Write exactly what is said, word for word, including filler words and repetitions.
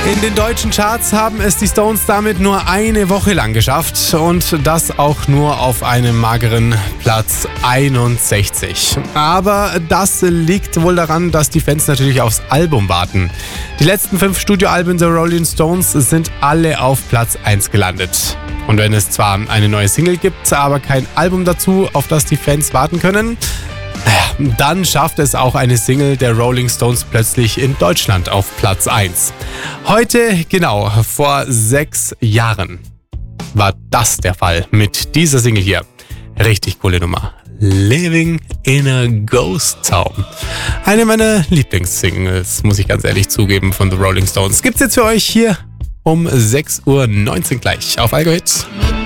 In den deutschen Charts haben es die Stones damit nur eine Woche lang geschafft und das auch nur auf einem mageren Platz einundsechzig. Aber das liegt wohl daran, dass die Fans natürlich aufs Album warten. Die letzten fünf Studioalben der Rolling Stones sind alle auf Platz eins gelandet. Und wenn es zwar eine neue Single gibt, aber kein Album dazu, auf das die Fans warten können, dann schafft es auch eine Single der Rolling Stones plötzlich in Deutschland auf Platz eins. Heute, genau, vor sechs Jahren war das der Fall mit dieser Single hier. Richtig coole Nummer. Living in a Ghost Town. Eine meiner Lieblingssingles, muss ich ganz ehrlich zugeben, von The Rolling Stones. Gibt's jetzt für euch hier um sechs Uhr neunzehn gleich auf Algo Hits.